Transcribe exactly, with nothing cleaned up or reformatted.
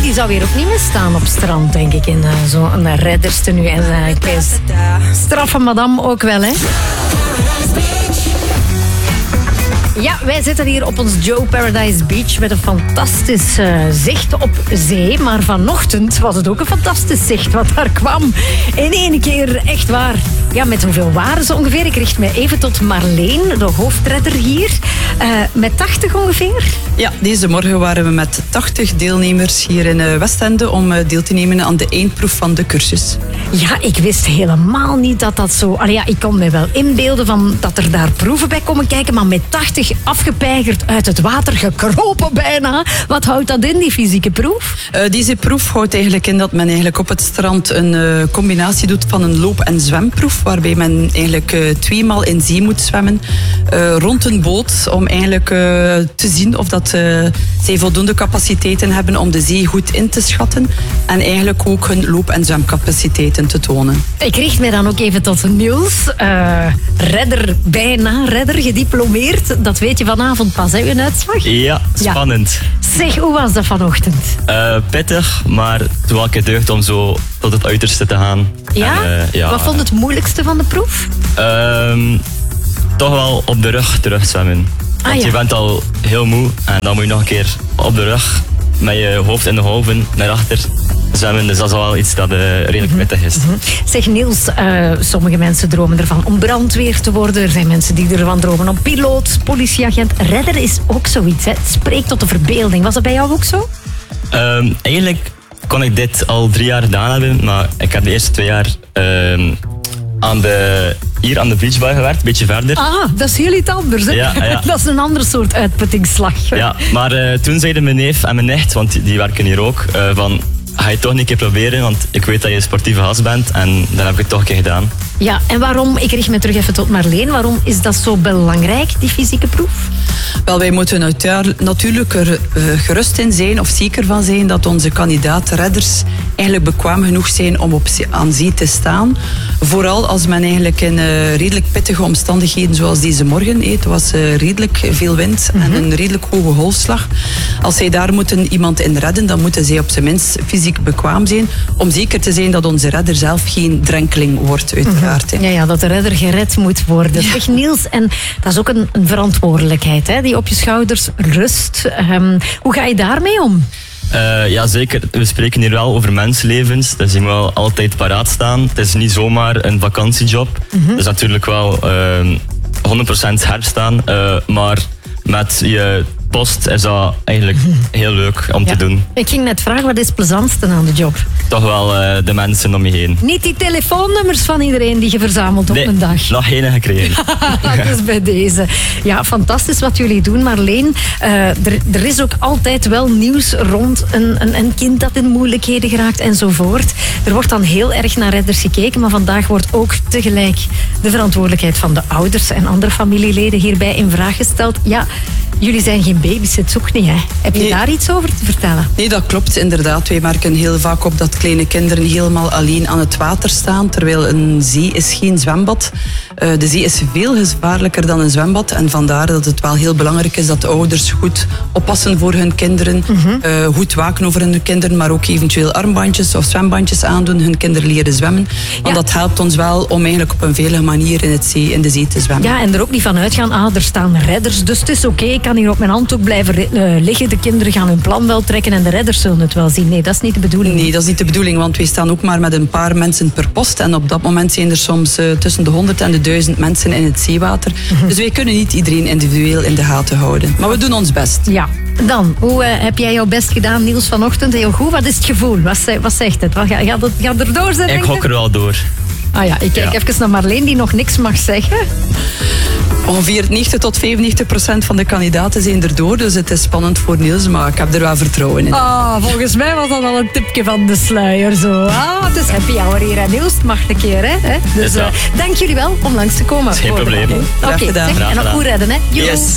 die zou weer opnieuw staan op strand, denk ik. In uh, zo'n redderstenu. En uh, ik pijs straffe madame ook wel, hè. Ja, wij zitten hier op ons Joe Paradise Beach met een fantastisch uh, zicht op zee. Maar vanochtend was het ook een fantastisch zicht wat daar kwam. In één keer, echt waar. Ja, met hoeveel waren ze ongeveer? Ik richt mij even tot Marleen, de hoofdredder hier. Uh, met tachtig ongeveer? Ja, deze morgen waren we met tachtig deelnemers hier in uh, Westende om uh, deel te nemen aan de eindproef van de cursus. Ja, ik wist helemaal niet dat dat zo... Allee, ja, ik kon me wel inbeelden van dat er daar proeven bij komen kijken, maar met tachtig afgepeigerd uit het water, gekropen bijna. Wat houdt dat in, die fysieke proef? Uh, deze proef houdt eigenlijk in dat men eigenlijk op het strand een uh, combinatie doet van een loop- en zwemproef, waarbij men eigenlijk uh, tweemaal in zee moet zwemmen, uh, rond een boot, om eigenlijk uh, te zien of dat, uh, zij voldoende capaciteiten hebben om de zee goed in te schatten en eigenlijk ook hun loop- en zwemcapaciteiten te tonen. Ik richt mij dan ook even tot Niels. Uh, redder, bijna redder, gediplomeerd. Dat weet je vanavond pas, hè, uw uitslag? Ja, spannend. Ja. Zeg, hoe was dat vanochtend? Uh, pittig, maar toen wel gedeugd om zo tot het uiterste te gaan. Ja? En, uh, ja. Wat vond je het moeilijkste van de proef? Um, toch wel op de rug terugzwemmen. Want ah, ja. je bent al heel moe en dan moet je nog een keer op de rug met je hoofd in de golven naar achter zwemmen. Dus dat is wel iets dat uh, redelijk pittig is. Mm-hmm. Zeg Niels, uh, sommige mensen dromen ervan om brandweer te worden. Er zijn mensen die ervan dromen om piloot, politieagent. Redder is ook zoiets, hè? Het spreekt tot de verbeelding. Was dat bij jou ook zo? Um, eigenlijk kon ik dit al drie jaar gedaan hebben, maar ik heb de eerste twee jaar um, aan de, hier aan de beachbar gewerkt, een beetje verder. Ah, dat is heel iets anders, hè? Ja, ja. Dat is een ander soort uitputtingsslag. Ja, maar uh, toen zeiden mijn neef en mijn nicht, want die, die werken hier ook, uh, van... Ga je het toch een keer proberen, want ik weet dat je een sportieve gast bent en dan heb ik het toch een keer gedaan. Ja, en waarom, ik richt me terug even tot Marleen, waarom is dat zo belangrijk, die fysieke proef? Wel, wij moeten natuurlijk er uh, gerust in zijn, of zeker van zijn, dat onze kandidaat-redders eigenlijk bekwaam genoeg zijn om op zee, aan zee te staan. Vooral als men eigenlijk in uh, redelijk pittige omstandigheden, zoals deze morgen, het was uh, redelijk veel wind mm-hmm. en een redelijk hoge golfslag. Als zij daar moeten iemand in redden, dan moeten zij op zijn minst fysiek bekwaam zijn, om zeker te zijn dat onze redder zelf geen drenkeling wordt, uiteraard. Mm-hmm. Ja, ja, dat de redder gered moet worden. Ja. Zeg Niels, en dat is ook een, een verantwoordelijkheid, hè, die op je schouders rust. Um, hoe ga je daarmee om? Uh, ja, zeker. We spreken hier wel over mensenlevens, dus je moet wel altijd paraat staan. Het is niet zomaar een vakantiejob. Mm-hmm. Het is natuurlijk wel uh, honderd procent scherp staan, uh, maar met je post is dat eigenlijk heel leuk om ja. te doen. Ik ging net vragen, wat is het plezantste aan de job? Toch wel uh, de mensen om je heen. Niet die telefoonnummers van iedereen die je verzamelt nee, op een dag. nog geen gekregen. Dat is bij deze. Ja, fantastisch wat jullie doen, Marleen. Uh, er, er is ook altijd wel nieuws rond een, een, een kind dat in moeilijkheden geraakt enzovoort. Er wordt dan heel erg naar redders gekeken, maar vandaag wordt ook tegelijk de verantwoordelijkheid van de ouders en andere familieleden hierbij in vraag gesteld. Ja, jullie zijn geen babysits ook niet, hè? Heb je nee. daar iets over te vertellen? Nee, dat klopt inderdaad. Wij merken heel vaak op dat kleine kinderen helemaal alleen aan het water staan, terwijl een zee is geen zwembad. Uh, de zee is veel gevaarlijker dan een zwembad en vandaar dat het wel heel belangrijk is dat de ouders goed oppassen voor hun kinderen, mm-hmm. uh, goed waken over hun kinderen, maar ook eventueel armbandjes of zwembandjes aandoen, hun kinderen leren zwemmen. Want ja. dat helpt ons wel om eigenlijk op een veilige manier in, het zee, in de zee te zwemmen. Ja, en er ook niet van uitgaan, ah, er staan redders, dus het is oké, okay, ik kan hier op mijn handdoek blijven uh, liggen. De kinderen gaan hun plan wel trekken en de redders zullen het wel zien. Nee, dat is niet de bedoeling. Nee, dat is niet de bedoeling, want wij staan ook maar met een paar mensen per post en op dat moment zijn er soms uh, tussen de honderd en de duizend mensen in het zeewater. Mm-hmm. Dus wij kunnen niet iedereen individueel in de gaten houden. Maar we doen ons best. Ja. Dan, hoe uh, heb jij jouw best gedaan, Niels, vanochtend? Heel goed. Wat is het gevoel? Wat, wat zegt het? Wat, gaat, gaat het? Gaat er door zijn? Ik hok er wel door. Ah ja, ik kijk ja. even naar Marleen, die nog niks mag zeggen. Ongeveer negentig tot vijfennegentig procent van de kandidaten zijn erdoor, dus het is spannend voor Niels, maar ik heb er wel vertrouwen in. Ah, volgens mij was dat al een tipje van de sluier zo. Ah, dus happy hour hier aan Niels, het mag een keer, hè? Dus uh, dank jullie wel om langs te komen. Geen probleem. Oké, okay, en nog goed redden, hè? Yes.